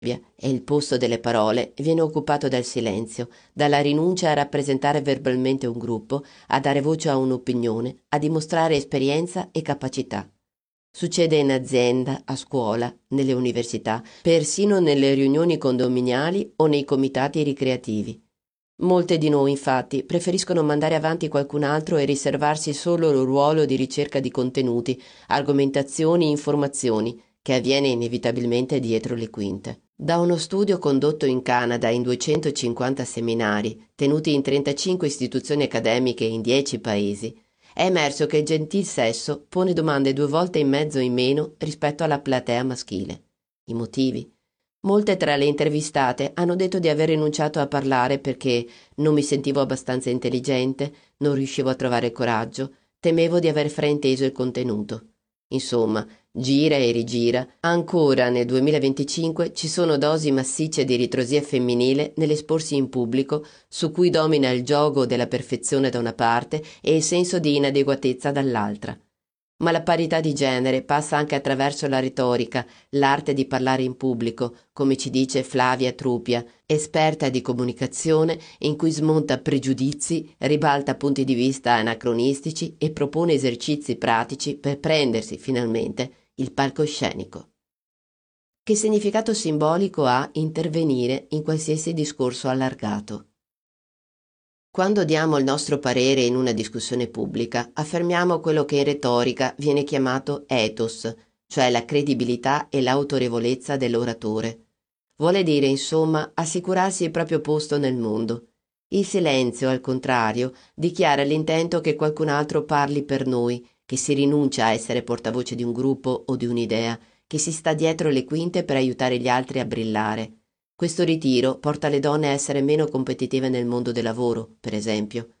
e il posto delle parole viene occupato dal silenzio, dalla rinuncia a rappresentare verbalmente un gruppo, a dare voce a un'opinione, a dimostrare esperienza e capacità. Succede in azienda, a scuola, nelle università, persino nelle riunioni condominiali o nei comitati ricreativi. Molte di noi, infatti, preferiscono mandare avanti qualcun altro e riservarsi solo il ruolo di ricerca di contenuti, argomentazioni, informazioni, che avviene inevitabilmente dietro le quinte. Da uno studio condotto in Canada in 250 seminari, tenuti in 35 istituzioni accademiche in 10 paesi, è emerso che il gentil sesso pone domande 2 volte e mezzo in meno rispetto alla platea maschile. I motivi? Molte tra le intervistate hanno detto di aver rinunciato a parlare perché non mi sentivo abbastanza intelligente, non riuscivo a trovare coraggio, temevo di aver frainteso il contenuto. Insomma, gira e rigira, ancora nel 2025 ci sono dosi massicce di ritrosia femminile nell'esporsi in pubblico, su cui domina il giogo della perfezione da una parte e il senso di inadeguatezza dall'altra. Ma la parità di genere passa anche attraverso la retorica, l'arte di parlare in pubblico, come ci dice Flavia Trupia, esperta di comunicazione in cui smonta pregiudizi, ribalta punti di vista anacronistici e propone esercizi pratici per prendersi finalmente il palcoscenico. Che significato simbolico ha intervenire in qualsiasi discorso allargato? Quando diamo il nostro parere in una discussione pubblica, affermiamo quello che in retorica viene chiamato ethos, cioè la credibilità e l'autorevolezza dell'oratore. Vuole dire, insomma, assicurarsi il proprio posto nel mondo. Il silenzio, al contrario, dichiara l'intento che qualcun altro parli per noi, che si rinuncia a essere portavoce di un gruppo o di un'idea, che si sta dietro le quinte per aiutare gli altri a brillare. Questo ritiro porta le donne a essere meno competitive nel mondo del lavoro, per esempio.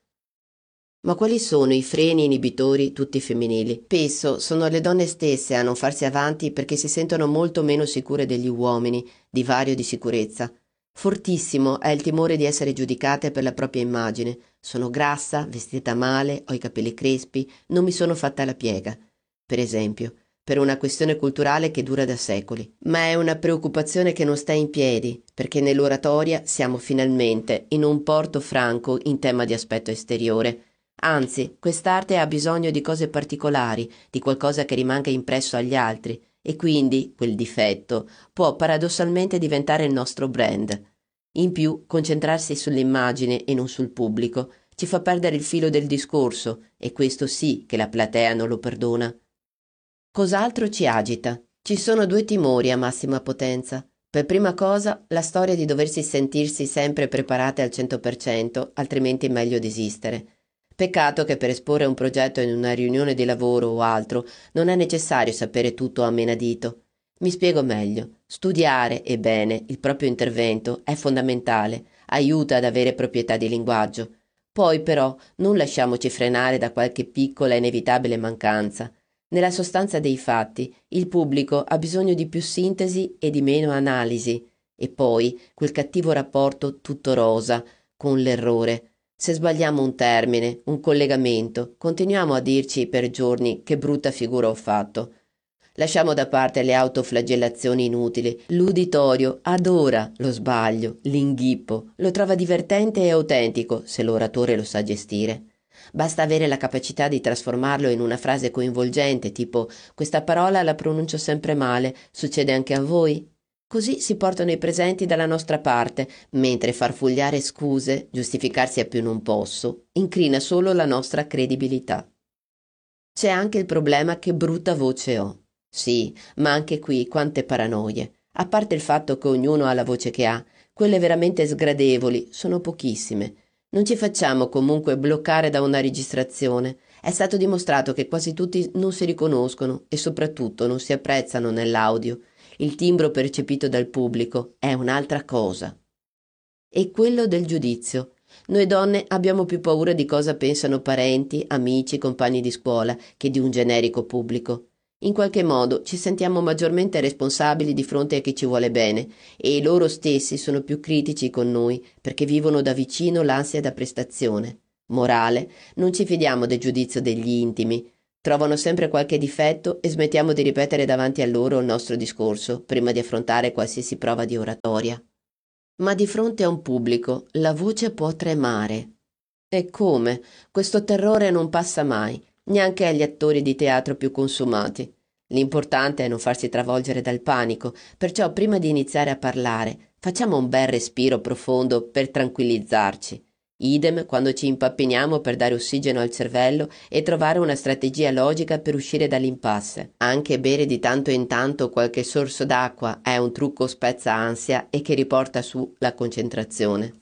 Ma quali sono i freni inibitori tutti femminili? Spesso sono le donne stesse a non farsi avanti perché si sentono molto meno sicure degli uomini, divario di sicurezza. Fortissimo è il timore di essere giudicate per la propria immagine. Sono grassa, vestita male, ho i capelli crespi, non mi sono fatta la piega. Per esempio, per una questione culturale che dura da secoli. Ma è una preoccupazione che non sta in piedi, perché nell'oratoria siamo finalmente in un porto franco in tema di aspetto esteriore. Anzi, quest'arte ha bisogno di cose particolari, di qualcosa che rimanga impresso agli altri, e quindi quel difetto può paradossalmente diventare il nostro brand. In più, concentrarsi sull'immagine e non sul pubblico ci fa perdere il filo del discorso, e questo sì che la platea non lo perdona. Cos'altro ci agita? Ci sono 2 timori a massima potenza. Per prima cosa, la storia di doversi sentirsi sempre preparate al 100%, altrimenti è meglio desistere. Peccato che per esporre un progetto in una riunione di lavoro o altro non è necessario sapere tutto a menadito. Mi spiego meglio. Studiare, e bene, il proprio intervento è fondamentale, aiuta ad avere proprietà di linguaggio. Poi però non lasciamoci frenare da qualche piccola e inevitabile mancanza. Nella sostanza dei fatti, il pubblico ha bisogno di più sintesi e di meno analisi, e poi quel cattivo rapporto tutto rosa con l'errore. Se sbagliamo un termine, un collegamento, continuiamo a dirci per giorni che brutta figura ho fatto. Lasciamo da parte le autoflagellazioni inutili. L'uditorio adora lo sbaglio, l'inghippo, lo trova divertente e autentico se l'oratore lo sa gestire. Basta avere la capacità di trasformarlo in una frase coinvolgente, tipo «Questa parola la pronuncio sempre male, succede anche a voi?» Così si portano i presenti dalla nostra parte, mentre farfugliare scuse, giustificarsi a più non posso, incrina solo la nostra credibilità. C'è anche il problema che brutta voce ho. Sì, ma anche qui quante paranoie. A parte il fatto che ognuno ha la voce che ha, quelle veramente sgradevoli sono pochissime. Non ci facciamo comunque bloccare da una registrazione. È stato dimostrato che quasi tutti non si riconoscono e soprattutto non si apprezzano nell'audio. Il timbro percepito dal pubblico è un'altra cosa. E quello del giudizio. Noi donne abbiamo più paura di cosa pensano parenti, amici, compagni di scuola che di un generico pubblico. In qualche modo ci sentiamo maggiormente responsabili di fronte a chi ci vuole bene e loro stessi sono più critici con noi perché vivono da vicino l'ansia da prestazione. Morale, non ci fidiamo del giudizio degli intimi. Trovano sempre qualche difetto e smettiamo di ripetere davanti a loro il nostro discorso prima di affrontare qualsiasi prova di oratoria. Ma di fronte a un pubblico la voce può tremare. E come? Questo terrore non passa mai, neanche agli attori di teatro più consumati. L'importante è non farsi travolgere dal panico, perciò prima di iniziare a parlare, facciamo un bel respiro profondo per tranquillizzarci. Idem quando ci impappiniamo per dare ossigeno al cervello e trovare una strategia logica per uscire dall'impasse. Anche bere di tanto in tanto qualche sorso d'acqua è un trucco spezza ansia e che riporta su la concentrazione.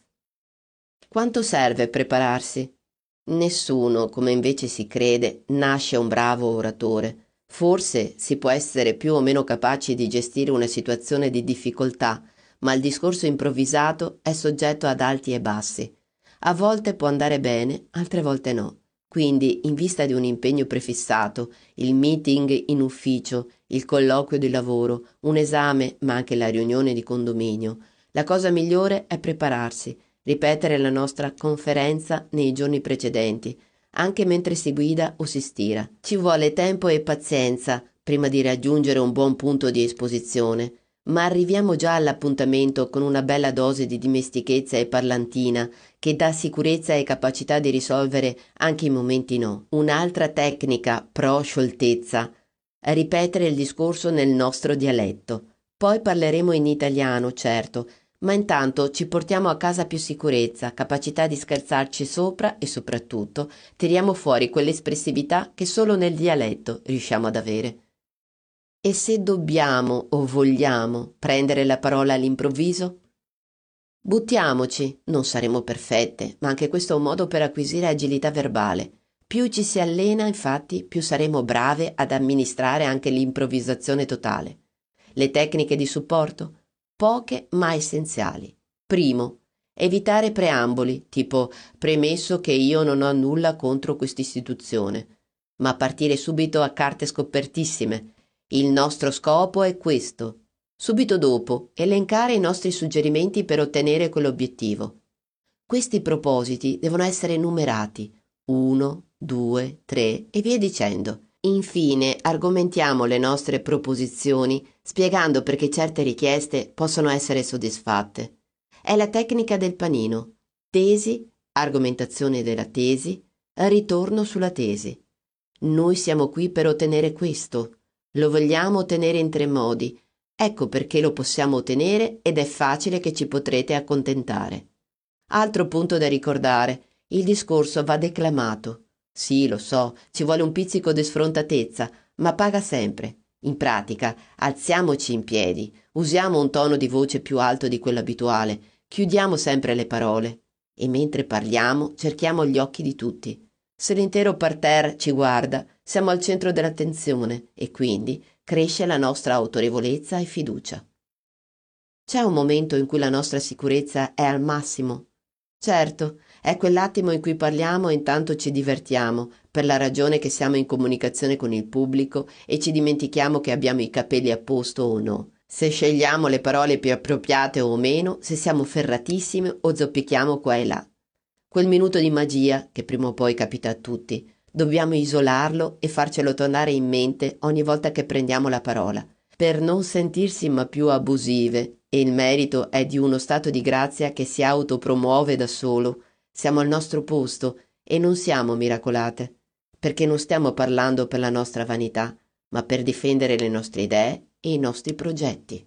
Quanto serve prepararsi? Nessuno, come invece si crede, nasce un bravo oratore. Forse si può essere più o meno capaci di gestire una situazione di difficoltà, ma il discorso improvvisato è soggetto ad alti e bassi. A volte può andare bene, altre volte no. Quindi, in vista di un impegno prefissato, il meeting in ufficio, il colloquio di lavoro, un esame, ma anche la riunione di condominio, la cosa migliore è prepararsi, ripetere la nostra conferenza nei giorni precedenti, anche mentre si guida o si stira. Ci vuole tempo e pazienza prima di raggiungere un buon punto di esposizione, ma arriviamo già all'appuntamento con una bella dose di dimestichezza e parlantina che dà sicurezza e capacità di risolvere anche i momenti no. Un'altra tecnica pro scioltezza: ripetere il discorso nel nostro dialetto. Poi parleremo in italiano, certo, ma intanto ci portiamo a casa più sicurezza, capacità di scherzarci sopra e soprattutto tiriamo fuori quell'espressività che solo nel dialetto riusciamo ad avere. E se dobbiamo o vogliamo prendere la parola all'improvviso? Buttiamoci, non saremo perfette, ma anche questo è un modo per acquisire agilità verbale. Più ci si allena, infatti, più saremo brave ad amministrare anche l'improvvisazione totale. Le tecniche di supporto? Poche ma essenziali. Primo, evitare preamboli, tipo premesso che io non ho nulla contro quest'istituzione, ma partire subito a carte scopertissime. Il nostro scopo è questo. Subito dopo, elencare i nostri suggerimenti per ottenere quell'obiettivo. Questi propositi devono essere numerati: 1, 2, 3 e via dicendo. Infine, argomentiamo le nostre proposizioni spiegando perché certe richieste possono essere soddisfatte. È la tecnica del panino: tesi, argomentazione della tesi, ritorno sulla tesi. Noi siamo qui per ottenere questo. Lo vogliamo ottenere in 3 modi. Ecco perché lo possiamo ottenere ed è facile che ci potrete accontentare. Altro punto da ricordare: il discorso va declamato. Sì, lo so, ci vuole un pizzico di sfrontatezza, ma paga sempre. In pratica, alziamoci in piedi, usiamo un tono di voce più alto di quello abituale, chiudiamo sempre le parole e mentre parliamo cerchiamo gli occhi di tutti. Se l'intero parterre ci guarda, siamo al centro dell'attenzione e quindi cresce la nostra autorevolezza e fiducia. C'è un momento in cui la nostra sicurezza è al massimo? Certo, è quell'attimo in cui parliamo e intanto ci divertiamo, per la ragione che siamo in comunicazione con il pubblico e ci dimentichiamo che abbiamo i capelli a posto o no, se scegliamo le parole più appropriate o meno, se siamo ferratissimi o zoppichiamo qua e là. Quel minuto di magia, che prima o poi capita a tutti, dobbiamo isolarlo e farcelo tornare in mente ogni volta che prendiamo la parola, per non sentirsi ma più abusive, e il merito è di uno stato di grazia che si autopromuove da solo. Siamo al nostro posto e non siamo miracolate, perché non stiamo parlando per la nostra vanità, ma per difendere le nostre idee e i nostri progetti.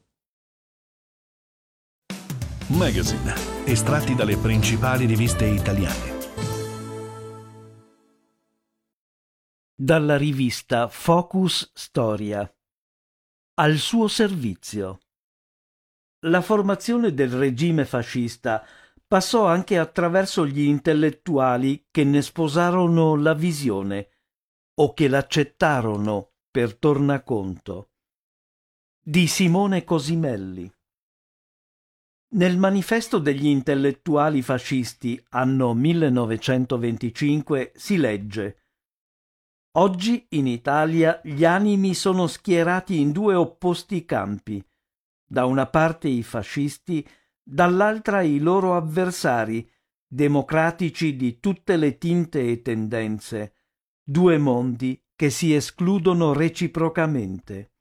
Magazine, estratti dalle principali riviste italiane. Dalla rivista Focus Storia. Al suo servizio. La formazione del regime fascista passò anche attraverso gli intellettuali che ne sposarono la visione o che l'accettarono per tornaconto. Di Simone Cosimelli. Nel manifesto degli intellettuali fascisti anno 1925 si legge: oggi in Italia gli animi sono schierati in 2 opposti campi, da una parte i fascisti, dall'altra i loro avversari, democratici di tutte le tinte e tendenze, 2 mondi che si escludono reciprocamente.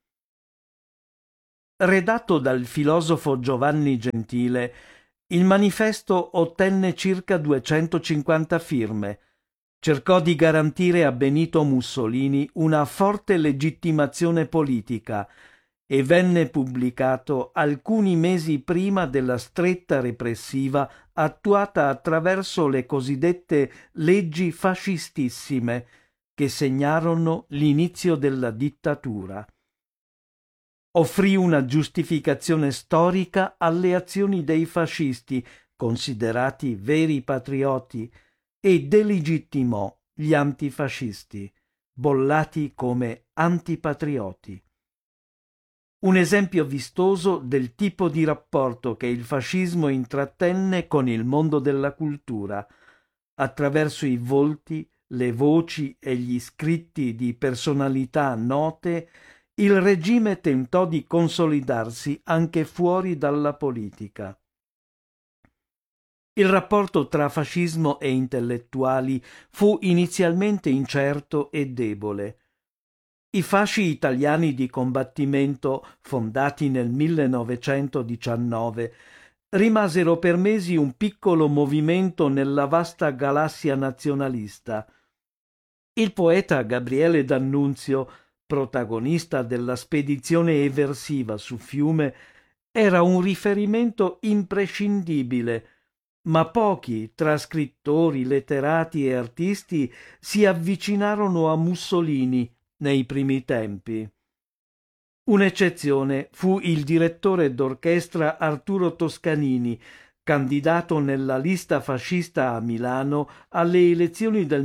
Redatto dal filosofo Giovanni Gentile, il manifesto ottenne circa 250 firme. Cercò di garantire a Benito Mussolini una forte legittimazione politica e venne pubblicato alcuni mesi prima della stretta repressiva attuata attraverso le cosiddette leggi fascistissime che segnarono l'inizio della dittatura. Offrì una giustificazione storica alle azioni dei fascisti, considerati veri patrioti, e delegittimò gli antifascisti, bollati come antipatrioti. Un esempio vistoso del tipo di rapporto che il fascismo intrattenne con il mondo della cultura, attraverso i volti, le voci e gli scritti di personalità note. Il regime tentò di consolidarsi anche fuori dalla politica. Il rapporto tra fascismo e intellettuali fu inizialmente incerto e debole. I fasci italiani di combattimento, fondati nel 1919, rimasero per mesi un piccolo movimento nella vasta galassia nazionalista. Il poeta Gabriele D'Annunzio, protagonista della spedizione eversiva su Fiume, era un riferimento imprescindibile, ma pochi tra scrittori, letterati e artisti si avvicinarono a Mussolini nei primi tempi. Un'eccezione fu il direttore d'orchestra Arturo Toscanini, candidato nella lista fascista a Milano alle elezioni del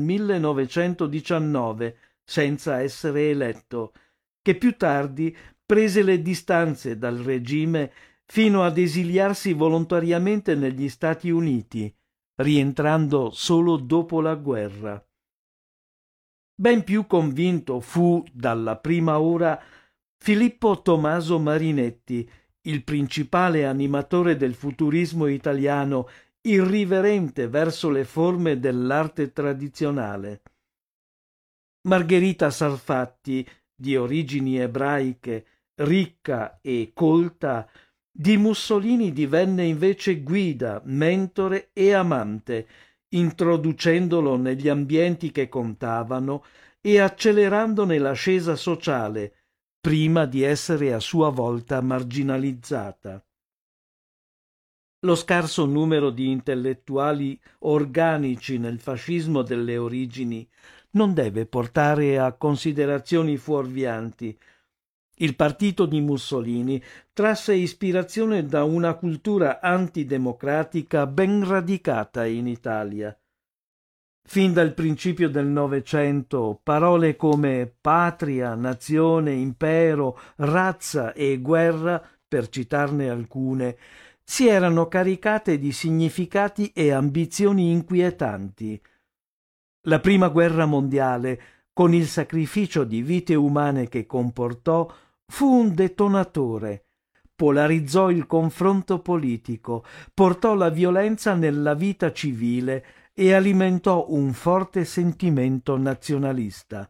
1919, senza essere eletto, che più tardi prese le distanze dal regime fino ad esiliarsi volontariamente negli Stati Uniti, rientrando solo dopo la guerra. Ben più convinto fu dalla prima ora Filippo Tommaso Marinetti, il principale animatore del futurismo italiano, irriverente verso le forme dell'arte tradizionale. Margherita Sarfatti, di origini ebraiche, ricca e colta, di Mussolini divenne invece guida, mentore e amante, introducendolo negli ambienti che contavano e accelerandone l'ascesa sociale, prima di essere a sua volta marginalizzata. Lo scarso numero di intellettuali organici nel fascismo delle origini non deve portare a considerazioni fuorvianti. Il partito di Mussolini trasse ispirazione da una cultura antidemocratica ben radicata in Italia. Fin dal principio del Novecento, parole come patria, nazione, impero, razza e guerra, per citarne alcune, si erano caricate di significati e ambizioni inquietanti. La prima guerra mondiale, con il sacrificio di vite umane che comportò, fu un detonatore. Polarizzò il confronto politico, portò la violenza nella vita civile e alimentò un forte sentimento nazionalista.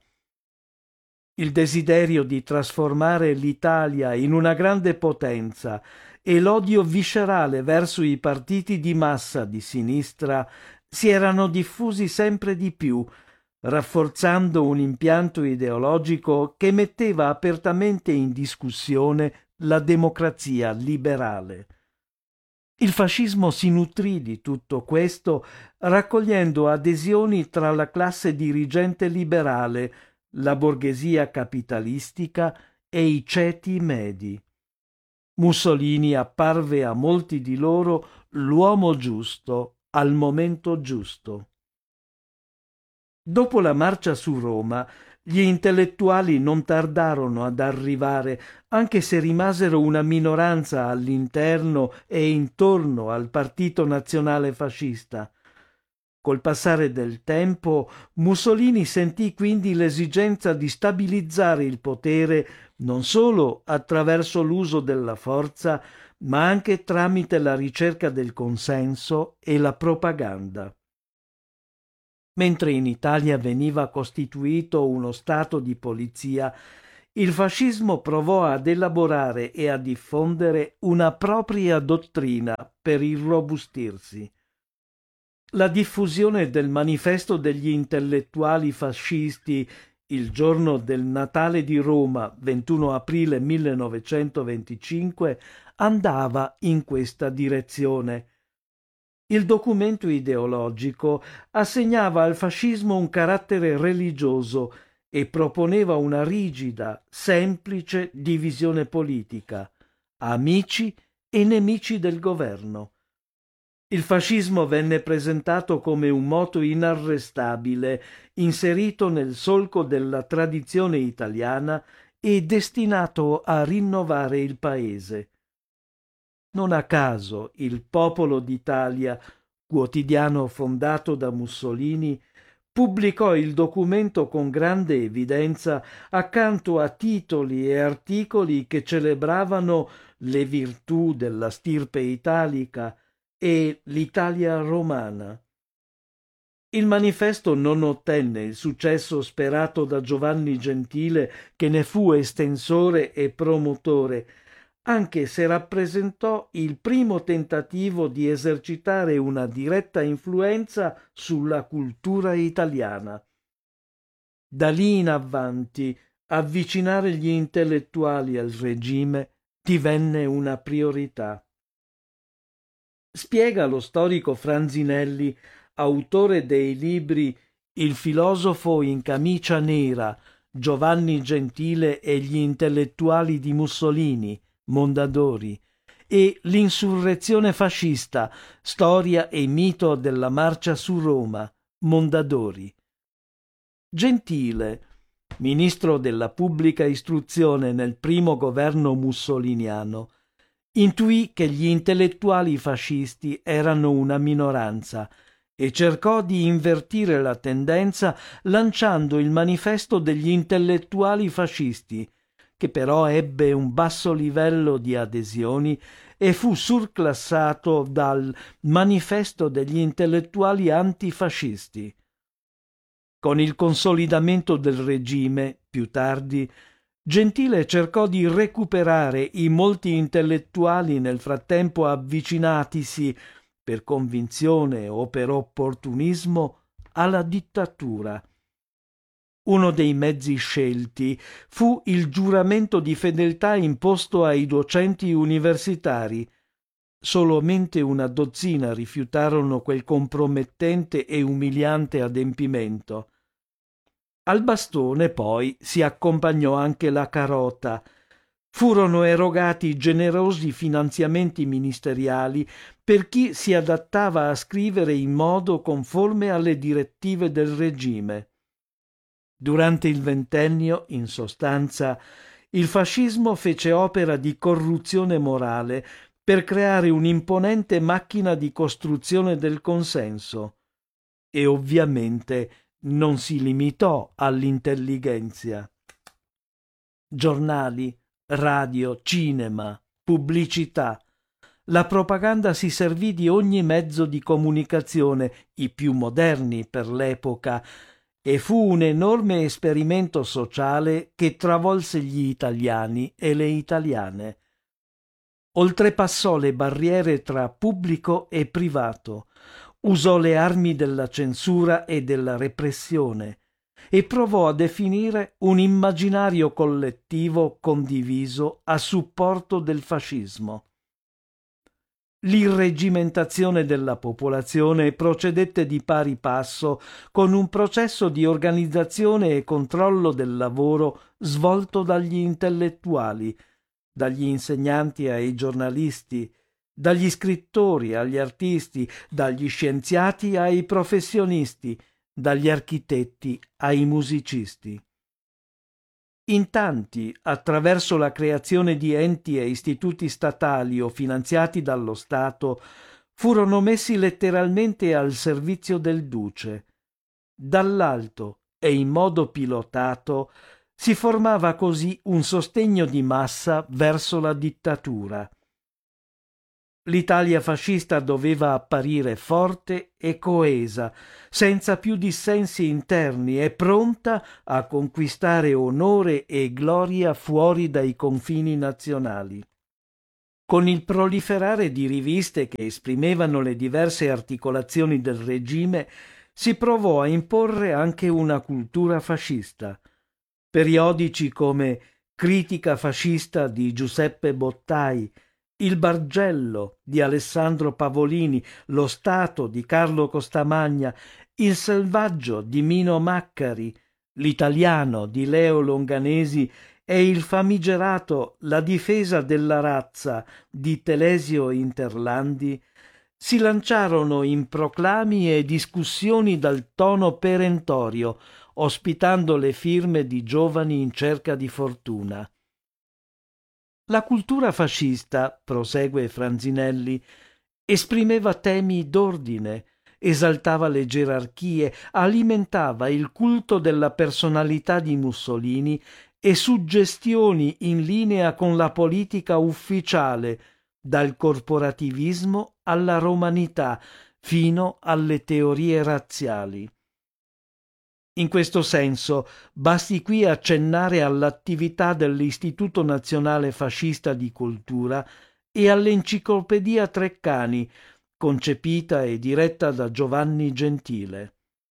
Il desiderio di trasformare l'Italia in una grande potenza e l'odio viscerale verso i partiti di massa di sinistra si erano diffusi sempre di più, rafforzando un impianto ideologico che metteva apertamente in discussione la democrazia liberale. Il fascismo si nutrì di tutto questo, raccogliendo adesioni tra la classe dirigente liberale, la borghesia capitalistica e i ceti medi. Mussolini apparve a molti di loro l'uomo giusto al momento giusto. Dopo la marcia su Roma, gli intellettuali non tardarono ad arrivare, anche se rimasero una minoranza all'interno e intorno al Partito Nazionale Fascista. Col passare del tempo, Mussolini sentì quindi l'esigenza di stabilizzare il potere non solo attraverso l'uso della forza, ma anche tramite la ricerca del consenso e la propaganda. Mentre in Italia veniva costituito uno stato di polizia, il fascismo provò ad elaborare e a diffondere una propria dottrina per irrobustirsi. La diffusione del manifesto degli intellettuali fascisti il giorno del Natale di Roma, 21 aprile 1925, andava in questa direzione. Il documento ideologico assegnava al fascismo un carattere religioso e proponeva una rigida, semplice divisione politica: amici e nemici del governo. Il fascismo venne presentato come un moto inarrestabile, inserito nel solco della tradizione italiana e destinato a rinnovare il paese. Non a caso il Popolo d'Italia, quotidiano fondato da Mussolini, pubblicò il documento con grande evidenza accanto a titoli e articoli che celebravano le virtù della stirpe italica e l'Italia romana. Il manifesto non ottenne il successo sperato da Giovanni Gentile, che ne fu estensore e promotore, anche se rappresentò il primo tentativo di esercitare una diretta influenza sulla cultura italiana. Da lì in avanti, avvicinare gli intellettuali al regime divenne una priorità. Spiega lo storico Franzinelli, autore dei libri Il filosofo in camicia nera, Giovanni Gentile e gli intellettuali di Mussolini, Mondadori, e L'insurrezione fascista, storia e mito della marcia su Roma, Mondadori. Gentile, ministro della pubblica istruzione nel primo governo mussoliniano, intuì che gli intellettuali fascisti erano una minoranza e cercò di invertire la tendenza lanciando il manifesto degli intellettuali fascisti, che però ebbe un basso livello di adesioni e fu surclassato dal manifesto degli intellettuali antifascisti. Con il consolidamento del regime, più tardi, Gentile cercò di recuperare i molti intellettuali nel frattempo avvicinatisi, per convinzione o per opportunismo, alla dittatura. Uno dei mezzi scelti fu il giuramento di fedeltà imposto ai docenti universitari. Solamente una dozzina rifiutarono quel compromettente e umiliante adempimento. Al bastone poi si accompagnò anche la carota. Furono erogati generosi finanziamenti ministeriali per chi si adattava a scrivere in modo conforme alle direttive del regime. Durante il ventennio, in sostanza, il fascismo fece opera di corruzione morale per creare un'imponente macchina di costruzione del consenso. E ovviamente non si limitò all'intellighenzia. Giornali, radio, cinema, pubblicità. La propaganda si servì di ogni mezzo di comunicazione, i più moderni per l'epoca, e fu un enorme esperimento sociale che travolse gli italiani e le italiane. Oltrepassò le barriere tra pubblico e privato, usò le armi della censura e della repressione e provò a definire un immaginario collettivo condiviso a supporto del fascismo. L'irregimentazione della popolazione procedette di pari passo con un processo di organizzazione e controllo del lavoro svolto dagli intellettuali, dagli insegnanti ai giornalisti, dagli scrittori agli artisti, dagli scienziati ai professionisti, dagli architetti ai musicisti. In tanti, attraverso la creazione di enti e istituti statali o finanziati dallo Stato, furono messi letteralmente al servizio del duce. Dall'alto e in modo pilotato si formava così un sostegno di massa verso la dittatura. L'Italia fascista doveva apparire forte e coesa, senza più dissensi interni e pronta a conquistare onore e gloria fuori dai confini nazionali. Con il proliferare di riviste che esprimevano le diverse articolazioni del regime, si provò a imporre anche una cultura fascista. Periodici come Critica fascista di Giuseppe Bottai, Il Bargello di Alessandro Pavolini, Lo Stato di Carlo Costamagna, Il Selvaggio di Mino Maccari, L'Italiano di Leo Longanesi e il famigerato La difesa della razza di Telesio Interlandi si lanciarono in proclami e discussioni dal tono perentorio, ospitando le firme di giovani in cerca di fortuna. La cultura fascista, prosegue Franzinelli, esprimeva temi d'ordine, esaltava le gerarchie, alimentava il culto della personalità di Mussolini e suggestioni in linea con la politica ufficiale, dal corporativismo alla romanità fino alle teorie razziali. In questo senso basti qui accennare all'attività dell'Istituto Nazionale Fascista di Cultura e all'Enciclopedia Treccani, concepita e diretta da Giovanni Gentile.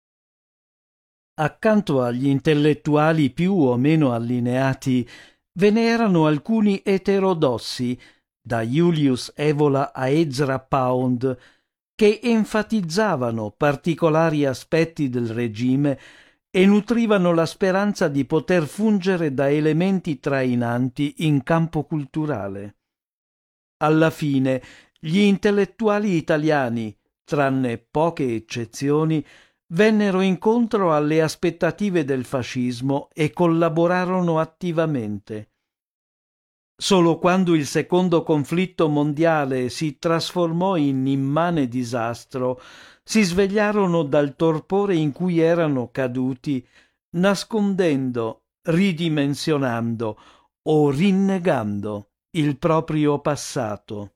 Accanto agli intellettuali più o meno allineati, ve ne erano alcuni eterodossi, da Julius Evola a Ezra Pound, che enfatizzavano particolari aspetti del regime e nutrivano la speranza di poter fungere da elementi trainanti in campo culturale. Alla fine, gli intellettuali italiani, tranne poche eccezioni, vennero incontro alle aspettative del fascismo e collaborarono attivamente. Solo quando il secondo conflitto mondiale si trasformò in immane disastro, si svegliarono dal torpore in cui erano caduti, nascondendo, ridimensionando o rinnegando il proprio passato.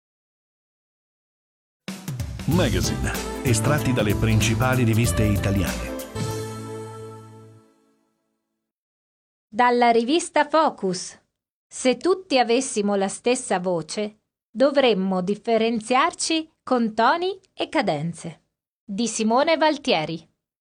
Magazine, estratti dalle principali riviste italiane. Dalla rivista Focus. Se tutti avessimo la stessa voce, dovremmo differenziarci con toni e cadenze. Di Simone Valtieri.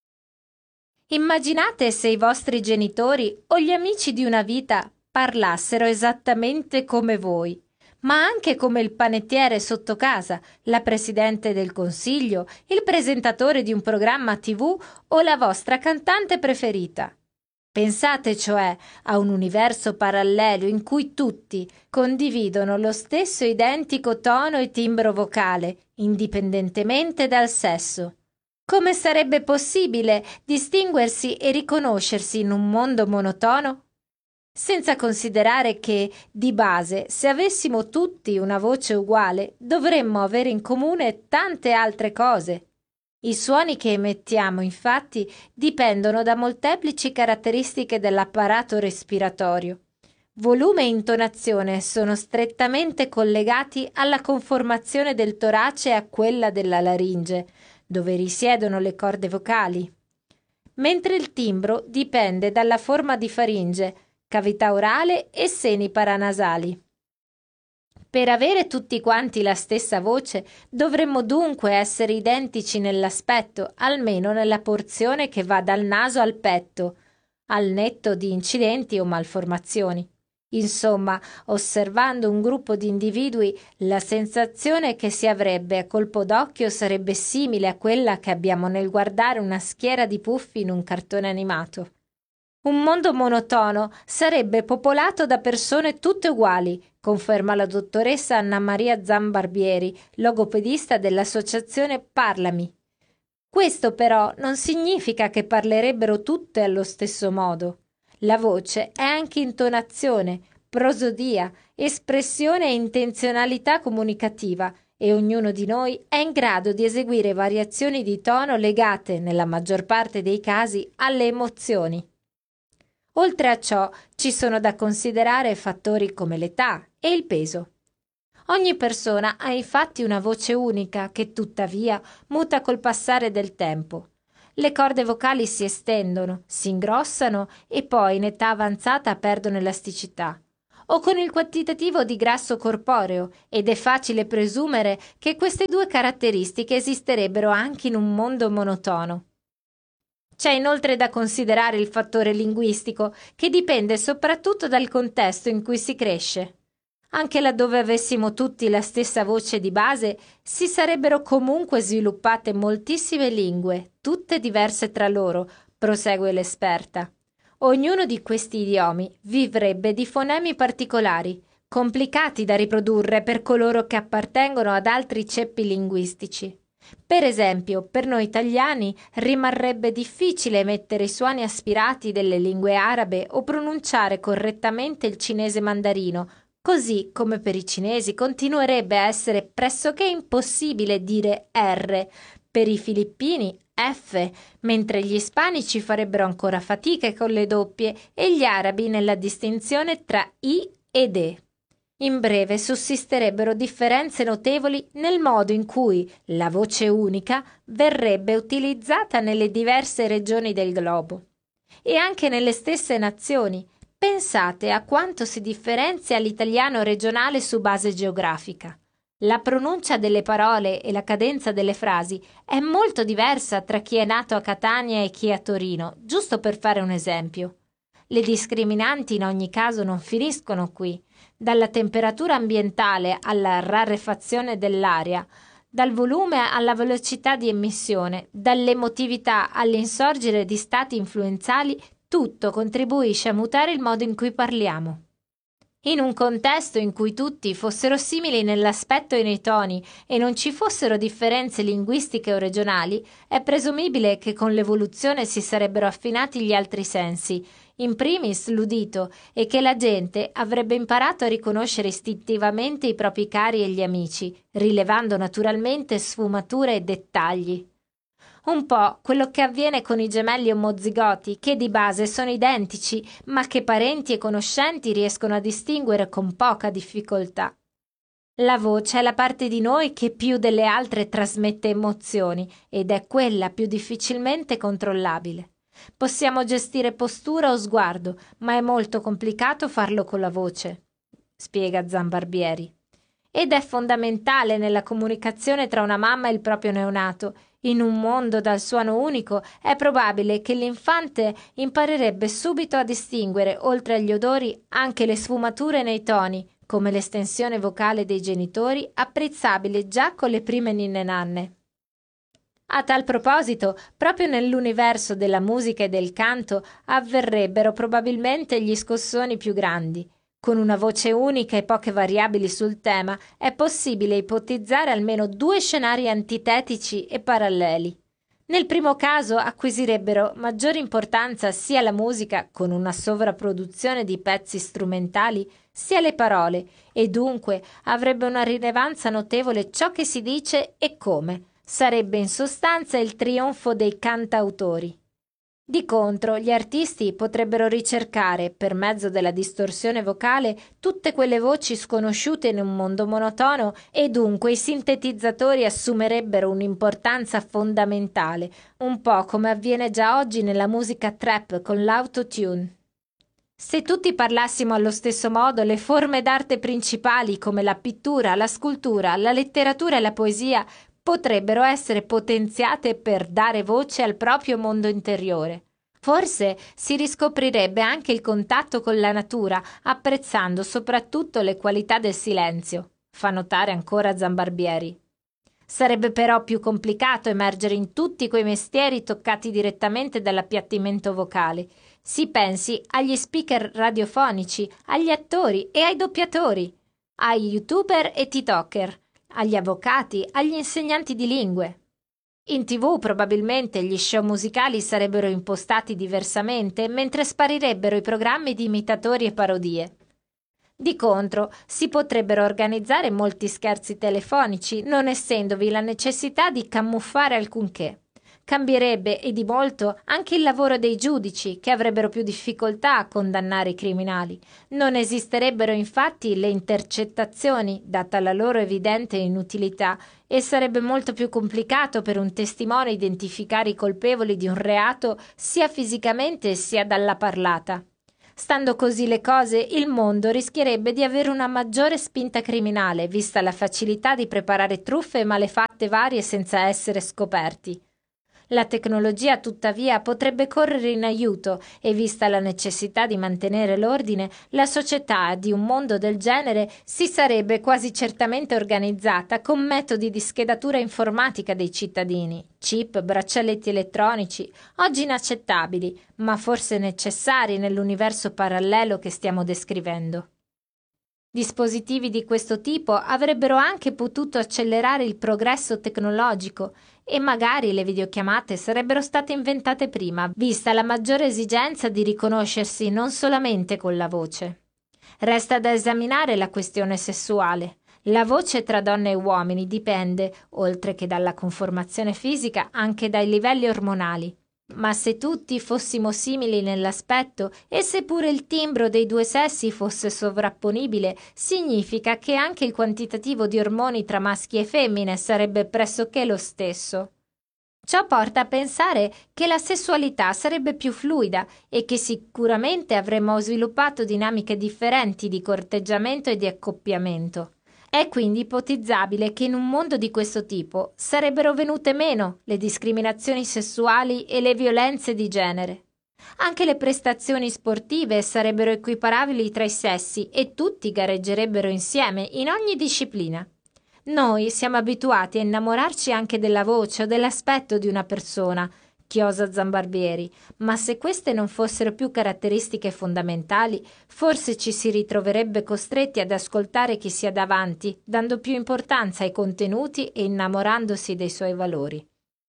Immaginate se i vostri genitori o gli amici di una vita parlassero esattamente come voi, ma anche come il panettiere sotto casa, la presidente del consiglio, il presentatore di un programma TV o la vostra cantante preferita. Pensate cioè a un universo parallelo in cui tutti condividono lo stesso identico tono e timbro vocale, indipendentemente dal sesso. Come sarebbe possibile distinguersi e riconoscersi in un mondo monotono? Senza considerare che, di base, se avessimo tutti una voce uguale, dovremmo avere in comune tante altre cose. I suoni che emettiamo, infatti, dipendono da molteplici caratteristiche dell'apparato respiratorio. Volume e intonazione sono strettamente collegati alla conformazione del torace e a quella della laringe, dove risiedono le corde vocali, mentre il timbro dipende dalla forma di faringe, cavità orale e seni paranasali. Per avere tutti quanti la stessa voce dovremmo dunque essere identici nell'aspetto, almeno nella porzione che va dal naso al petto, al netto di incidenti o malformazioni. Insomma, osservando un gruppo di individui, la sensazione che si avrebbe a colpo d'occhio sarebbe simile a quella che abbiamo nel guardare una schiera di puffi in un cartone animato. Un mondo monotono sarebbe popolato da persone tutte uguali, conferma la dottoressa Anna Maria Zambarbieri, logopedista dell'associazione Parlami. Questo però non significa che parlerebbero tutte allo stesso modo. La voce è anche intonazione, prosodia, espressione e intenzionalità comunicativa e ognuno di noi è in grado di eseguire variazioni di tono legate, nella maggior parte dei casi, alle emozioni. Oltre a ciò, ci sono da considerare fattori come l'età e il peso. Ogni persona ha infatti una voce unica che tuttavia muta col passare del tempo. Le corde vocali si estendono, si ingrossano e poi in età avanzata perdono elasticità, o con il quantitativo di grasso corporeo, ed è facile presumere che queste due caratteristiche esisterebbero anche in un mondo monotono. C'è inoltre da considerare il fattore linguistico, che dipende soprattutto dal contesto in cui si cresce. Anche laddove avessimo tutti la stessa voce di base, si sarebbero comunque sviluppate moltissime lingue, tutte diverse tra loro, prosegue l'esperta. Ognuno di questi idiomi vivrebbe di fonemi particolari, complicati da riprodurre per coloro che appartengono ad altri ceppi linguistici. Per esempio, per noi italiani rimarrebbe difficile emettere i suoni aspirati delle lingue arabe o pronunciare correttamente il cinese mandarino, così come per i cinesi continuerebbe a essere pressoché impossibile dire R, per i filippini F, mentre gli ispanici farebbero ancora fatica con le doppie e gli arabi nella distinzione tra I ed E. In breve, sussisterebbero differenze notevoli nel modo in cui la voce unica verrebbe utilizzata nelle diverse regioni del globo. E anche nelle stesse nazioni. Pensate a quanto si differenzia l'italiano regionale su base geografica. La pronuncia delle parole e la cadenza delle frasi è molto diversa tra chi è nato a Catania e chi a Torino, giusto per fare un esempio. Le discriminanti in ogni caso non finiscono qui. Dalla temperatura ambientale alla rarefazione dell'aria, dal volume alla velocità di emissione, dall'emotività all'insorgere di stati influenzali, tutto contribuisce a mutare il modo in cui parliamo. In un contesto in cui tutti fossero simili nell'aspetto e nei toni e non ci fossero differenze linguistiche o regionali, è presumibile che con l'evoluzione si sarebbero affinati gli altri sensi, in primis l'udito, e che la gente avrebbe imparato a riconoscere istintivamente i propri cari e gli amici, rilevando naturalmente sfumature e dettagli. Un po' quello che avviene con i gemelli omozigoti, che di base sono identici, ma che parenti e conoscenti riescono a distinguere con poca difficoltà. La voce è la parte di noi che più delle altre trasmette emozioni ed è quella più difficilmente controllabile. Possiamo gestire postura o sguardo, ma è molto complicato farlo con la voce, spiega Zambarbieri. Ed è fondamentale nella comunicazione tra una mamma e il proprio neonato. In un mondo dal suono unico è probabile che l'infante imparerebbe subito a distinguere, oltre agli odori, anche le sfumature nei toni, come l'estensione vocale dei genitori, apprezzabile già con le prime ninne nanne. A tal proposito, proprio nell'universo della musica e del canto avverrebbero probabilmente gli scossoni più grandi. Con una voce unica e poche variabili sul tema è possibile ipotizzare almeno 2 scenari antitetici e paralleli. Nel primo caso acquisirebbero maggiore importanza sia la musica, con una sovrapproduzione di pezzi strumentali, sia le parole, e dunque avrebbe una rilevanza notevole ciò che si dice e come. Sarebbe in sostanza il trionfo dei cantautori. Di contro, gli artisti potrebbero ricercare, per mezzo della distorsione vocale, tutte quelle voci sconosciute in un mondo monotono e dunque i sintetizzatori assumerebbero un'importanza fondamentale, un po' come avviene già oggi nella musica trap con l'autotune. Se tutti parlassimo allo stesso modo, le forme d'arte principali come la pittura, la scultura, la letteratura e la poesia potrebbero essere potenziate per dare voce al proprio mondo interiore. Forse si riscoprirebbe anche il contatto con la natura, apprezzando soprattutto le qualità del silenzio, fa notare ancora Zambarbieri. Sarebbe però più complicato emergere in tutti quei mestieri toccati direttamente dall'appiattimento vocale. Si pensi agli speaker radiofonici, agli attori e ai doppiatori, ai youtuber e tiktoker, agli avvocati, agli insegnanti di lingue. In TV probabilmente gli show musicali sarebbero impostati diversamente, mentre sparirebbero i programmi di imitatori e parodie. Di contro, si potrebbero organizzare molti scherzi telefonici, non essendovi la necessità di camuffare alcunché. Cambierebbe, e di molto, anche il lavoro dei giudici, che avrebbero più difficoltà a condannare i criminali. Non esisterebbero infatti le intercettazioni, data la loro evidente inutilità, e sarebbe molto più complicato per un testimone identificare i colpevoli di un reato sia fisicamente sia dalla parlata. Stando così le cose, il mondo rischierebbe di avere una maggiore spinta criminale, vista la facilità di preparare truffe e malefatte varie senza essere scoperti. La tecnologia, tuttavia, potrebbe correre in aiuto e, vista la necessità di mantenere l'ordine, la società di un mondo del genere si sarebbe quasi certamente organizzata con metodi di schedatura informatica dei cittadini, chip, braccialetti elettronici, oggi inaccettabili, ma forse necessari nell'universo parallelo che stiamo descrivendo. Dispositivi di questo tipo avrebbero anche potuto accelerare il progresso tecnologico e magari le videochiamate sarebbero state inventate prima, vista la maggiore esigenza di riconoscersi non solamente con la voce. Resta da esaminare la questione sessuale. La voce tra donne e uomini dipende, oltre che dalla conformazione fisica, anche dai livelli ormonali. Ma se tutti fossimo simili nell'aspetto e seppure il timbro dei due sessi fosse sovrapponibile, significa che anche il quantitativo di ormoni tra maschi e femmine sarebbe pressoché lo stesso. Ciò porta a pensare che la sessualità sarebbe più fluida e che sicuramente avremmo sviluppato dinamiche differenti di corteggiamento e di accoppiamento. È quindi ipotizzabile che in un mondo di questo tipo sarebbero venute meno le discriminazioni sessuali e le violenze di genere. Anche le prestazioni sportive sarebbero equiparabili tra i sessi e tutti gareggerebbero insieme in ogni disciplina. Noi siamo abituati a innamorarci anche della voce o dell'aspetto di una persona, chiosa Zambarbieri, ma se queste non fossero più caratteristiche fondamentali, forse ci si ritroverebbe costretti ad ascoltare chi si ha davanti, dando più importanza ai contenuti e innamorandosi dei suoi valori.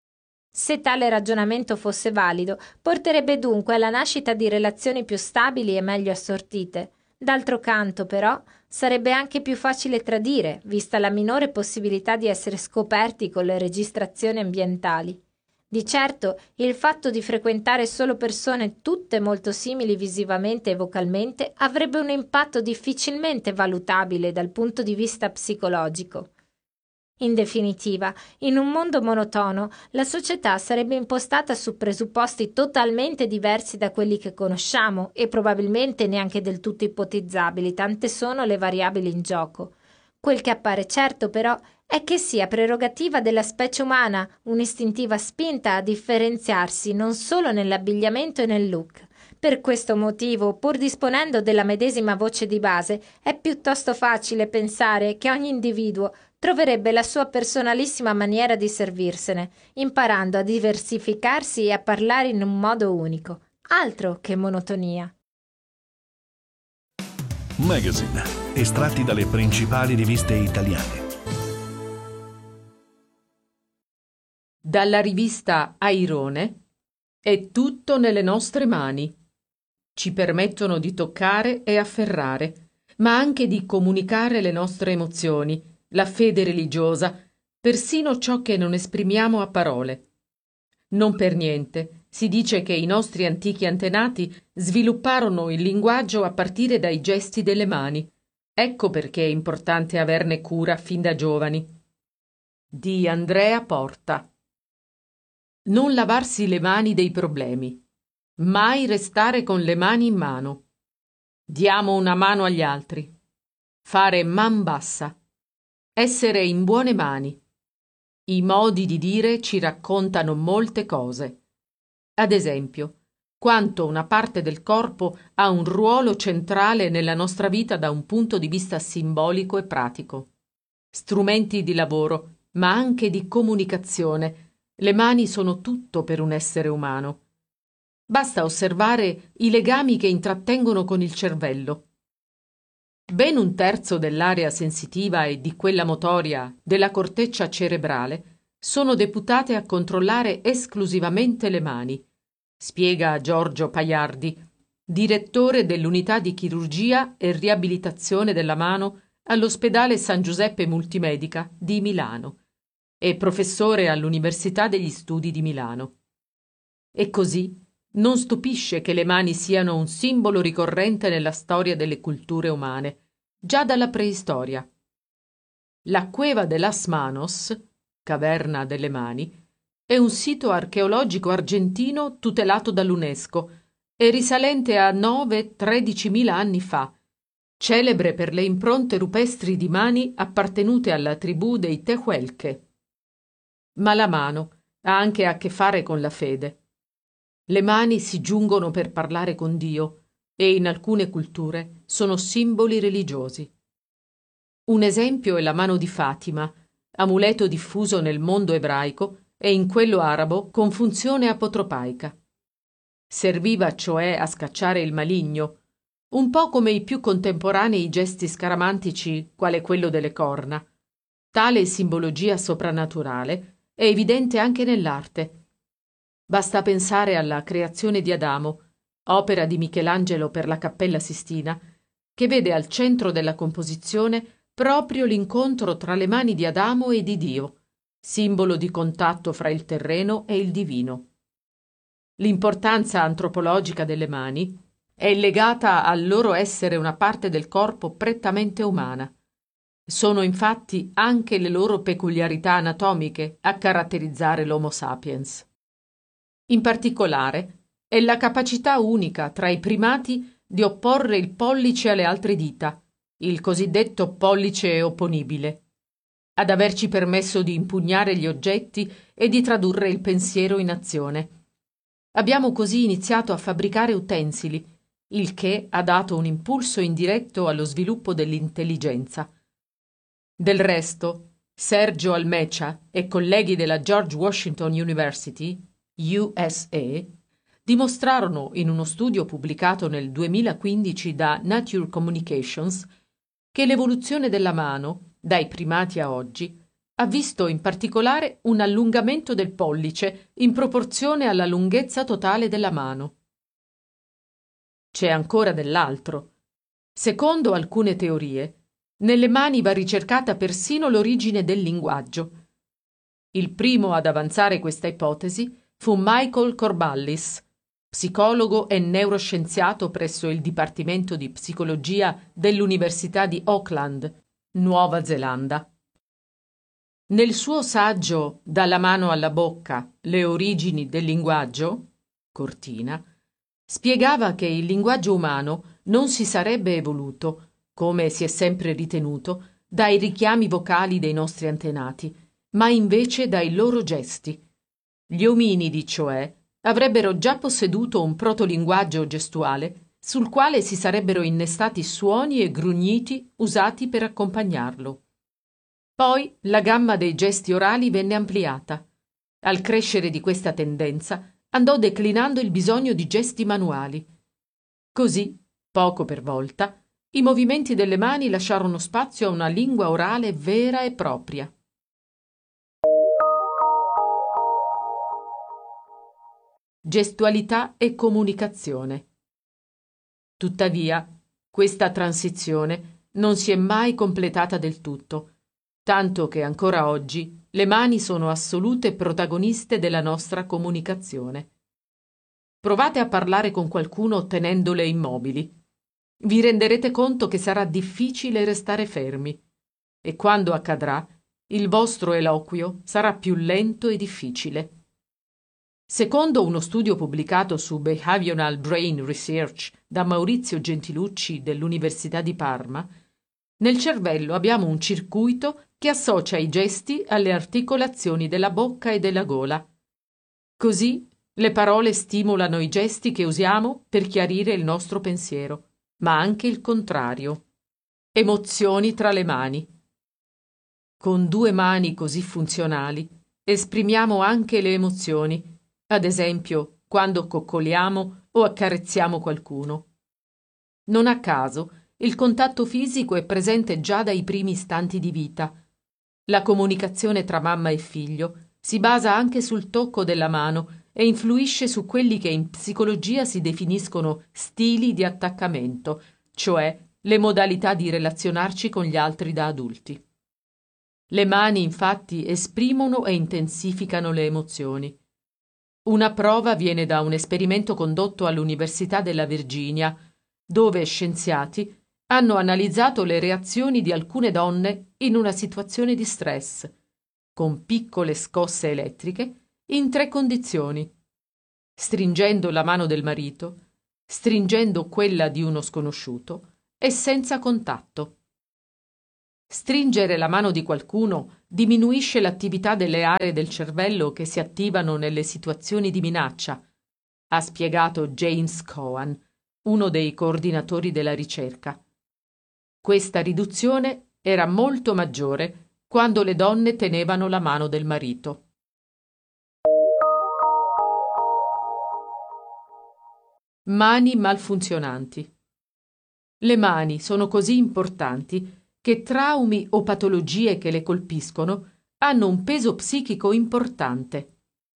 Se tale ragionamento fosse valido, porterebbe dunque alla nascita di relazioni più stabili e meglio assortite. D'altro canto, però, sarebbe anche più facile tradire, vista la minore possibilità di essere scoperti con le registrazioni ambientali. Di certo, il fatto di frequentare solo persone tutte molto simili visivamente e vocalmente avrebbe un impatto difficilmente valutabile dal punto di vista psicologico. In definitiva, in un mondo monotono, la società sarebbe impostata su presupposti totalmente diversi da quelli che conosciamo e probabilmente neanche del tutto ipotizzabili, tante sono le variabili in gioco. Quel che appare certo, però, è che sia prerogativa della specie umana un'istintiva spinta a differenziarsi non solo nell'abbigliamento e nel look. Per questo motivo, pur disponendo della medesima voce di base, è piuttosto facile pensare che ogni individuo troverebbe la sua personalissima maniera di servirsene, imparando a diversificarsi e a parlare in un modo unico. Altro che monotonia. Magazine, estratti dalle principali riviste italiane. Dalla rivista Airone è tutto nelle nostre mani. Ci permettono di toccare e afferrare, ma anche di comunicare le nostre emozioni, la fede religiosa, persino ciò che non esprimiamo a parole. Non per niente si dice che i nostri antichi antenati svilupparono il linguaggio a partire dai gesti delle mani. Ecco perché è importante averne cura fin da giovani. Di Andrea Porta. Non lavarsi le mani dei problemi. Mai restare con le mani in mano. Diamo una mano agli altri. Fare man bassa. Essere in buone mani. I modi di dire ci raccontano molte cose. Ad esempio, quanto una parte del corpo ha un ruolo centrale nella nostra vita da un punto di vista simbolico e pratico. Strumenti di lavoro, ma anche di comunicazione. Le mani sono tutto per un essere umano. Basta osservare i legami che intrattengono con il cervello. Ben un terzo dell'area sensitiva e di quella motoria della corteccia cerebrale sono deputate a controllare esclusivamente le mani, spiega Giorgio Paiardi, direttore dell'unità di chirurgia e riabilitazione della mano all'ospedale San Giuseppe Multimedica di Milano, e professore all'Università degli Studi di Milano. E così non stupisce che le mani siano un simbolo ricorrente nella storia delle culture umane, già dalla preistoria. La Cueva de las Manos, caverna delle mani, è un sito archeologico argentino tutelato dall'UNESCO e risalente a 9-13.000 anni fa, celebre per le impronte rupestri di mani appartenute alla tribù dei Tehuelche. Ma la mano ha anche a che fare con la fede. Le mani si giungono per parlare con Dio e in alcune culture sono simboli religiosi. Un esempio è la mano di Fatima, amuleto diffuso nel mondo ebraico e in quello arabo con funzione apotropaica. Serviva cioè a scacciare il maligno, un po' come i più contemporanei gesti scaramantici, quale quello delle corna. Tale simbologia soprannaturale è evidente anche nell'arte. Basta pensare alla creazione di Adamo, opera di Michelangelo per la Cappella Sistina, che vede al centro della composizione proprio l'incontro tra le mani di Adamo e di Dio, simbolo di contatto fra il terreno e il divino. L'importanza antropologica delle mani è legata al loro essere una parte del corpo prettamente umana. Sono infatti anche le loro peculiarità anatomiche a caratterizzare l'Homo sapiens. In particolare, è la capacità unica tra i primati di opporre il pollice alle altre dita, il cosiddetto pollice opponibile, ad averci permesso di impugnare gli oggetti e di tradurre il pensiero in azione. Abbiamo così iniziato a fabbricare utensili, il che ha dato un impulso indiretto allo sviluppo dell'intelligenza. Del resto, Sergio Almecha e colleghi della George Washington University, USA, dimostrarono in uno studio pubblicato nel 2015 da Nature Communications che l'evoluzione della mano, dai primati a oggi, ha visto in particolare un allungamento del pollice in proporzione alla lunghezza totale della mano. C'è ancora dell'altro. Secondo alcune teorie, nelle mani va ricercata persino l'origine del linguaggio. Il primo ad avanzare questa ipotesi fu Michael Corballis, psicologo e neuroscienziato presso il Dipartimento di Psicologia dell'Università di Auckland, Nuova Zelanda. Nel suo saggio Dalla mano alla bocca, le origini del linguaggio, Cortina, spiegava che il linguaggio umano non si sarebbe evoluto, come si è sempre ritenuto, dai richiami vocali dei nostri antenati, ma invece dai loro gesti. Gli ominidi, cioè, avrebbero già posseduto un protolinguaggio gestuale sul quale si sarebbero innestati suoni e grugniti usati per accompagnarlo. Poi la gamma dei gesti orali venne ampliata. Al crescere di questa tendenza andò declinando il bisogno di gesti manuali. Così, poco per volta, i movimenti delle mani lasciarono spazio a una lingua orale vera e propria. Gestualità e comunicazione. Tuttavia, questa transizione non si è mai completata del tutto, tanto che ancora oggi le mani sono assolute protagoniste della nostra comunicazione. Provate a parlare con qualcuno tenendole immobili. Vi renderete conto che sarà difficile restare fermi e quando accadrà, il vostro eloquio sarà più lento e difficile. Secondo uno studio pubblicato su Behavioral Brain Research da Maurizio Gentilucci dell'Università di Parma, nel cervello abbiamo un circuito che associa i gesti alle articolazioni della bocca e della gola. Così le parole stimolano i gesti che usiamo per chiarire il nostro pensiero, ma anche il contrario. Emozioni tra le mani. Con due mani così funzionali esprimiamo anche le emozioni, ad esempio quando coccoliamo o accarezziamo qualcuno. Non a caso il contatto fisico è presente già dai primi istanti di vita. La comunicazione tra mamma e figlio si basa anche sul tocco della mano e influisce su quelli che in psicologia si definiscono stili di attaccamento, cioè le modalità di relazionarci con gli altri da adulti. Le mani, infatti, esprimono e intensificano le emozioni. Una prova viene da un esperimento condotto all'Università della Virginia, dove scienziati hanno analizzato le reazioni di alcune donne in una situazione di stress, con piccole scosse elettriche, in 3 condizioni: stringendo la mano del marito, stringendo quella di uno sconosciuto e senza contatto. Stringere la mano di qualcuno diminuisce l'attività delle aree del cervello che si attivano nelle situazioni di minaccia, ha spiegato James Cohen, uno dei coordinatori della ricerca. Questa riduzione era molto maggiore quando le donne tenevano la mano del marito. Mani malfunzionanti. Le mani sono così importanti che traumi o patologie che le colpiscono hanno un peso psichico importante.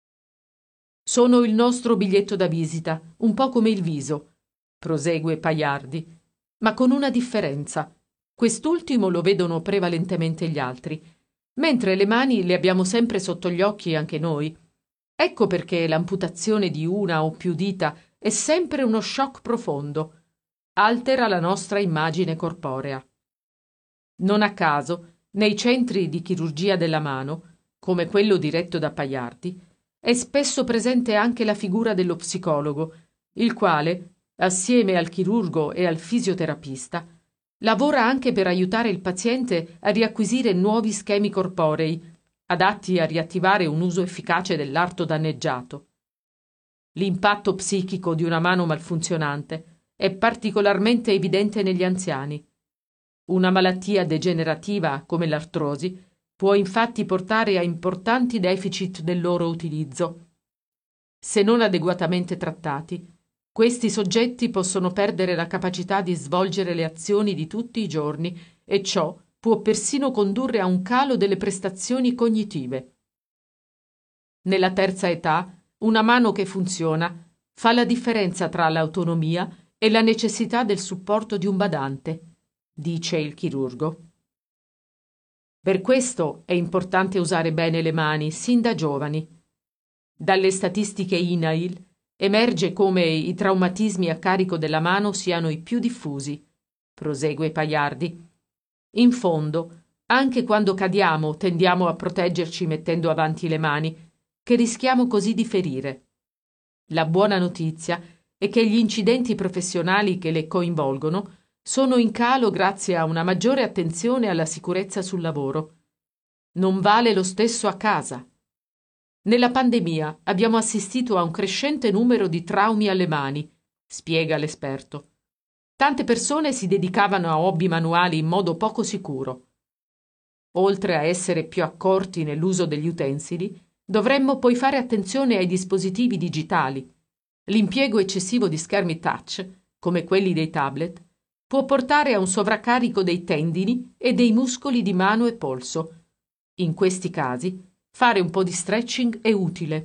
Sono il nostro biglietto da visita, un po' come il viso, prosegue Pagliardi, ma con una differenza. Quest'ultimo lo vedono prevalentemente gli altri, mentre le mani le abbiamo sempre sotto gli occhi anche noi. Ecco perché l'amputazione di una o più dita è sempre uno shock profondo, altera la nostra immagine corporea. Non a caso, nei centri di chirurgia della mano, come quello diretto da Pagliardi, è spesso presente anche la figura dello psicologo, il quale, assieme al chirurgo e al fisioterapista, lavora anche per aiutare il paziente a riacquisire nuovi schemi corporei, adatti a riattivare un uso efficace dell'arto danneggiato. L'impatto psichico di una mano malfunzionante è particolarmente evidente negli anziani. Una malattia degenerativa come l'artrosi può infatti portare a importanti deficit del loro utilizzo. Se non adeguatamente trattati, questi soggetti possono perdere la capacità di svolgere le azioni di tutti i giorni e ciò può persino condurre a un calo delle prestazioni cognitive. Nella terza età, una mano che funziona fa la differenza tra l'autonomia e la necessità del supporto di un badante, dice il chirurgo. Per questo è importante usare bene le mani sin da giovani. Dalle statistiche INAIL emerge come i traumatismi a carico della mano siano i più diffusi, prosegue Pagliardi. In fondo, anche quando cadiamo tendiamo a proteggerci mettendo avanti le mani, che rischiamo così di ferire. La buona notizia è che gli incidenti professionali che le coinvolgono sono in calo grazie a una maggiore attenzione alla sicurezza sul lavoro. Non vale lo stesso a casa. Nella pandemia abbiamo assistito a un crescente numero di traumi alle mani, spiega l'esperto. Tante persone si dedicavano a hobby manuali in modo poco sicuro. Oltre a essere più accorti nell'uso degli utensili, dovremmo poi fare attenzione ai dispositivi digitali. L'impiego eccessivo di schermi touch, come quelli dei tablet, può portare a un sovraccarico dei tendini e dei muscoli di mano e polso. In questi casi, fare un po' di stretching è utile.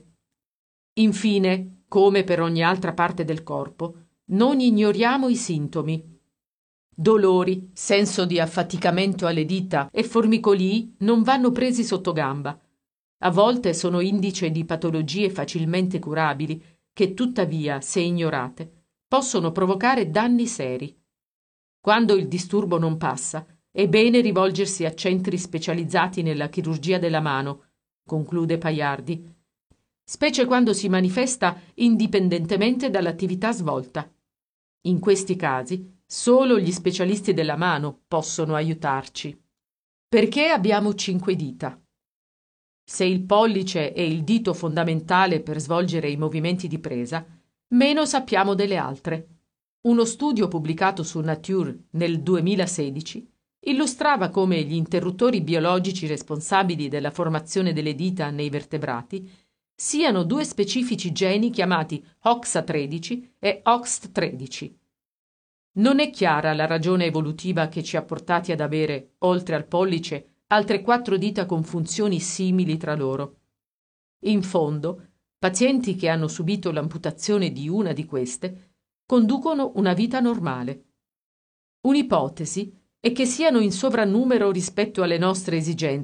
Infine, come per ogni altra parte del corpo, non ignoriamo i sintomi. Dolori, senso di affaticamento alle dita e formicolii non vanno presi sotto gamba. A volte sono indice di patologie facilmente curabili che, tuttavia, se ignorate, possono provocare danni seri. Quando il disturbo non passa, è bene rivolgersi a centri specializzati nella chirurgia della mano, conclude Pagliardi, specie quando si manifesta indipendentemente dall'attività svolta. In questi casi, solo gli specialisti della mano possono aiutarci. Perché abbiamo 5 dita? Se il pollice è il dito fondamentale per svolgere i movimenti di presa, meno sappiamo delle altre. Uno studio pubblicato su Nature nel 2016 illustrava come gli interruttori biologici responsabili della formazione delle dita nei vertebrati siano 2 specifici geni chiamati OXA13 e OXT13. Non è chiara la ragione evolutiva che ci ha portati ad avere, oltre al pollice, altre 4 dita con funzioni simili tra loro. In fondo, pazienti che hanno subito l'amputazione di una di queste conducono una vita normale. Un'ipotesi è che siano in sovrannumero rispetto alle nostre esigenze,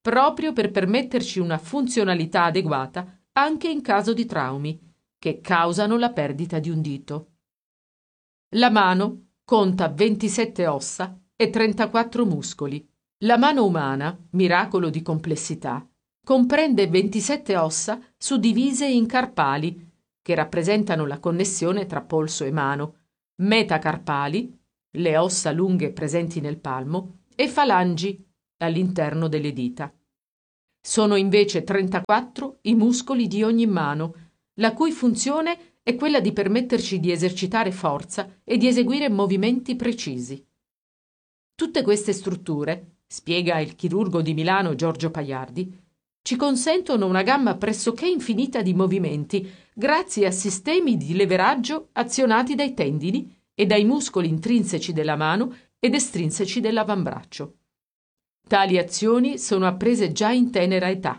proprio per permetterci una funzionalità adeguata anche in caso di traumi che causano la perdita di un dito. La mano conta 27 ossa e 34 muscoli. La mano umana, miracolo di complessità, comprende 27 ossa suddivise in carpali, che rappresentano la connessione tra polso e mano, metacarpali, le ossa lunghe presenti nel palmo, e falangi, all'interno delle dita. Sono invece 34 i muscoli di ogni mano, la cui funzione è quella di permetterci di esercitare forza e di eseguire movimenti precisi. Tutte queste strutture, spiega il chirurgo di Milano Giorgio Paiardi, ci consentono una gamma pressoché infinita di movimenti grazie a sistemi di leveraggio azionati dai tendini e dai muscoli intrinseci della mano ed estrinseci dell'avambraccio. Tali azioni sono apprese già in tenera età.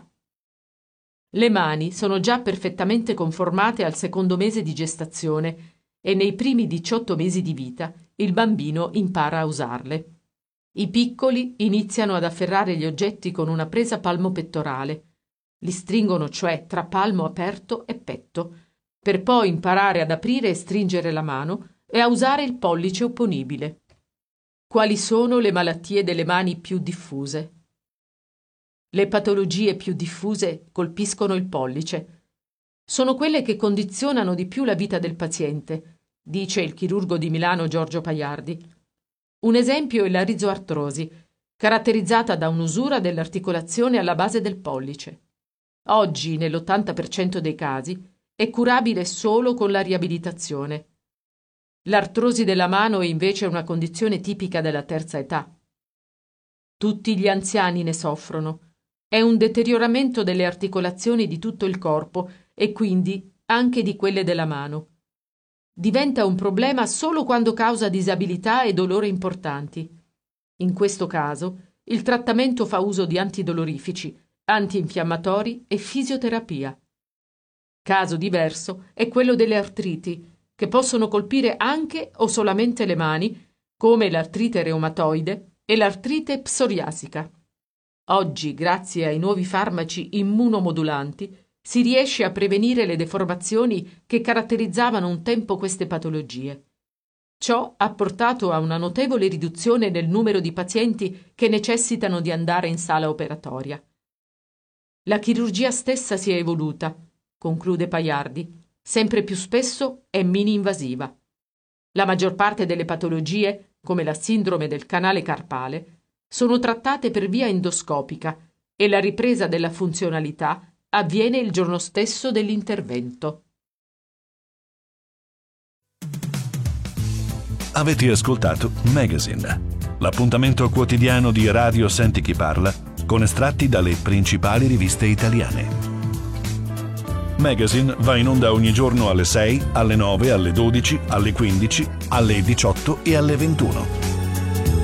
Le mani sono già perfettamente conformate al secondo mese di gestazione e nei primi 18 mesi di vita il bambino impara a usarle. I piccoli iniziano ad afferrare gli oggetti con una presa palmo-pettorale, li stringono cioè tra palmo aperto e petto, per poi imparare ad aprire e stringere la mano e a usare il pollice opponibile. Quali sono le malattie delle mani più diffuse? Le patologie più diffuse colpiscono il pollice. Sono quelle che condizionano di più la vita del paziente, dice il chirurgo di Milano Giorgio Paiardi. Un esempio è la rizoartrosi, caratterizzata da un'usura dell'articolazione alla base del pollice. Oggi, nell'80% dei casi, è curabile solo con la riabilitazione. L'artrosi della mano è invece una condizione tipica della terza età. Tutti gli anziani ne soffrono. È un deterioramento delle articolazioni di tutto il corpo e quindi anche di quelle della mano. Diventa un problema solo quando causa disabilità e dolore importanti. In questo caso, il trattamento fa uso di antidolorifici, antinfiammatori e fisioterapia. Caso diverso è quello delle artriti, che possono colpire anche o solamente le mani, come l'artrite reumatoide e l'artrite psoriasica. Oggi, grazie ai nuovi farmaci immunomodulanti, si riesce a prevenire le deformazioni che caratterizzavano un tempo queste patologie. Ciò ha portato a una notevole riduzione nel numero di pazienti che necessitano di andare in sala operatoria. La chirurgia stessa si è evoluta, conclude Paiardi, sempre più spesso è mini-invasiva. La maggior parte delle patologie, come la sindrome del canale carpale, sono trattate per via endoscopica e la ripresa della funzionalità avviene il giorno stesso dell'intervento. Avete ascoltato Magazine, l'appuntamento quotidiano di Radio Senti Chi Parla con estratti dalle principali riviste italiane. Magazine va in onda ogni giorno alle 6, alle 9, alle 12, alle 15, alle 18 e alle 21.